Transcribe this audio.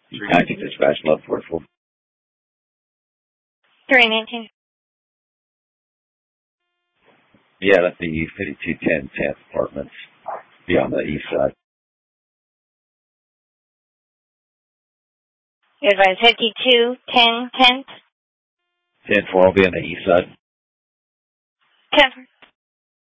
319 dispatch, love portable. 319. Yeah, that's the 5210 10th apartments. Be on the east side. You advise 52 10 10th? 10-4 will be on the east side. 10.